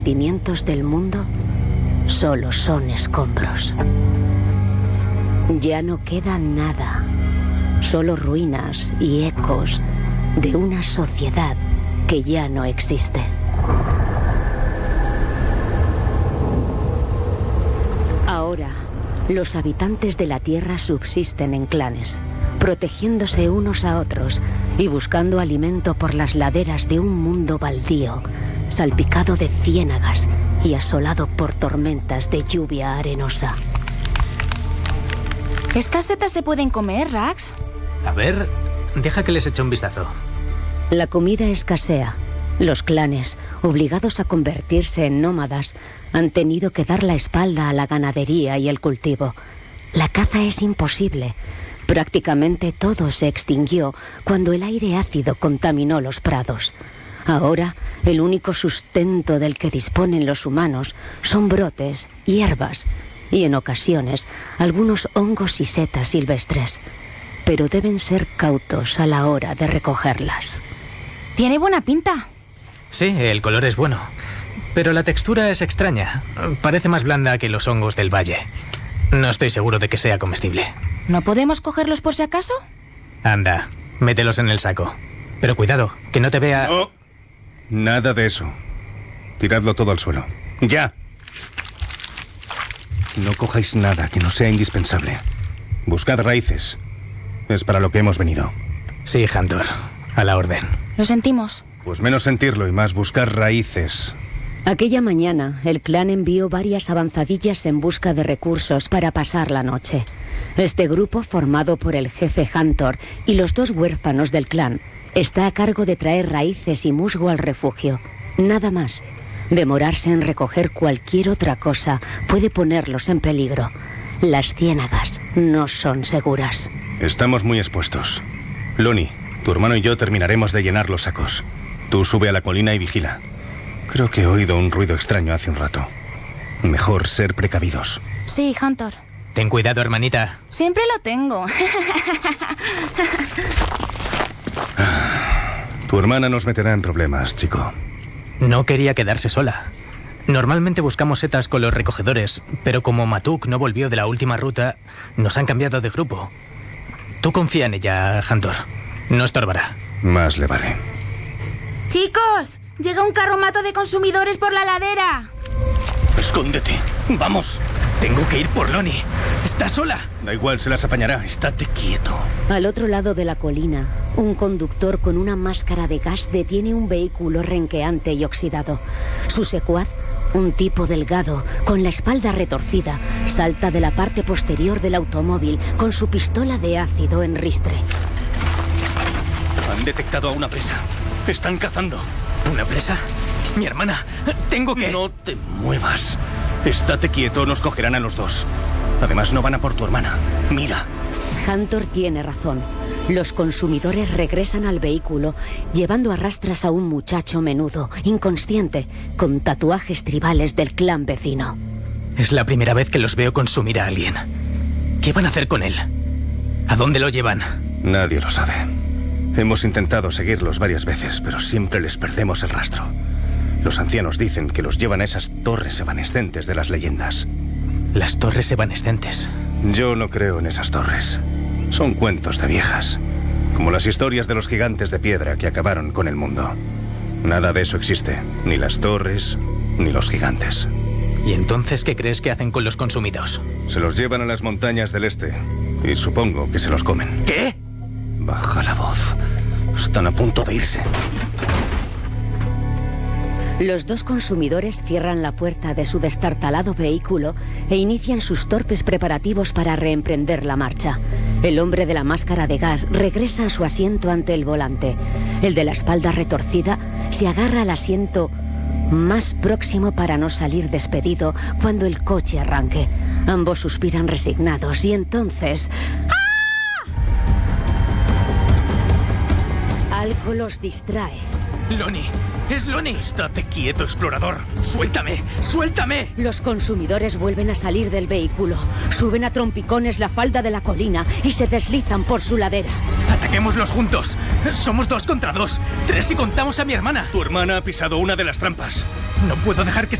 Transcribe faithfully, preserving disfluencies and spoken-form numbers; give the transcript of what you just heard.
cimientos del mundo solo son escombros. Ya no queda nada, solo ruinas y ecos de una sociedad que ya no existe. Ahora, los habitantes de la Tierra subsisten en clanes, protegiéndose unos a otros y buscando alimento por las laderas de un mundo baldío, salpicado de ciénagas y asolado por tormentas de lluvia arenosa. ¿Estas setas se pueden comer, Rax? A ver, deja que les eche un vistazo. La comida escasea. Los clanes, obligados a convertirse en nómadas, han tenido que dar la espalda a la ganadería y el cultivo. La caza es imposible. Prácticamente todo se extinguió cuando el aire ácido contaminó los prados. Ahora, el único sustento del que disponen los humanos son brotes, hierbas y, en ocasiones, algunos hongos y setas silvestres. Pero deben ser cautos a la hora de recogerlas. Tiene buena pinta. Sí, el color es bueno, pero la textura es extraña. Parece más blanda que los hongos del valle. No estoy seguro de que sea comestible. ¿No podemos cogerlos por si acaso? Anda, mételos en el saco. Pero cuidado, que no te vea... No, nada de eso. Tiradlo todo al suelo. ¡Ya! No cojáis nada que no sea indispensable. Buscad raíces. Es para lo que hemos venido. Sí, Hunter. A la orden. Lo sentimos. Pues menos sentirlo y más buscar raíces. Aquella mañana, el clan envió varias avanzadillas en busca de recursos para pasar la noche. Este grupo, formado por el jefe Hunter y los dos huérfanos del clan, está a cargo de traer raíces y musgo al refugio. Nada más. Demorarse en recoger cualquier otra cosa puede ponerlos en peligro. Las ciénagas no son seguras. Estamos muy expuestos. Lonnie, tu hermano y yo terminaremos de llenar los sacos. Tú sube a la colina y vigila. Creo que he oído un ruido extraño hace un rato. Mejor ser precavidos. Sí, Hunter. Ten cuidado, hermanita. Siempre lo tengo. Tu hermana nos meterá en problemas, chico. No quería quedarse sola. Normalmente buscamos setas con los recogedores, pero como Matuk no volvió de la última ruta, nos han cambiado de grupo. Tú confía en ella, Hunter. No estorbará. Más le vale. ¡Chicos! ¡Llega un carromato de consumidores por la ladera! Escóndete. ¡Vamos! Tengo que ir por Lonnie. ¿Está sola? Da igual, se las apañará. Estate quieto. Al otro lado de la colina, un conductor con una máscara de gas detiene un vehículo renqueante y oxidado. Su secuaz, un tipo delgado, con la espalda retorcida, salta de la parte posterior del automóvil con su pistola de ácido en ristre. Han detectado a una presa. Están cazando. ¿Una presa? Mi hermana. Tengo que... No te muevas. Estate quieto, nos cogerán a los dos. Además, no van a por tu hermana. Mira. Hunter tiene razón. Los consumidores regresan al vehículo, llevando a rastras a un muchacho menudo, inconsciente, con tatuajes tribales del clan vecino. Es la primera vez que los veo consumir a alguien. ¿Qué van a hacer con él? ¿A dónde lo llevan? Nadie lo sabe. Hemos intentado seguirlos varias veces, pero siempre les perdemos el rastro. Los ancianos dicen que los llevan a esas torres evanescentes de las leyendas. Las torres evanescentes. Yo no creo en esas torres. Son cuentos de viejas, como las historias de los gigantes de piedra que acabaron con el mundo. Nada de eso existe, ni las torres, ni los gigantes. ¿Y entonces qué crees que hacen con los consumidos? Se los llevan a las montañas del este, y supongo que se los comen. ¿Qué? Baja la voz. Están a punto de irse. Los dos consumidores cierran la puerta de su destartalado vehículo e inician sus torpes preparativos para reemprender la marcha. El hombre de la máscara de gas regresa a su asiento ante el volante. El de la espalda retorcida se agarra al asiento más próximo para no salir despedido cuando el coche arranque. Ambos suspiran resignados y entonces... ¡ah! Algo los distrae. ¡Lonnie! ¡Es Lonnie! ¡Estate quieto, explorador! ¡Suéltame! ¡Suéltame! Los consumidores vuelven a salir del vehículo, suben a trompicones la falda de la colina y se deslizan por su ladera. ¡Ataquémoslos juntos! Somos dos contra dos. Tres si contamos a mi hermana. Tu hermana ha pisado una de las trampas. No puedo dejar que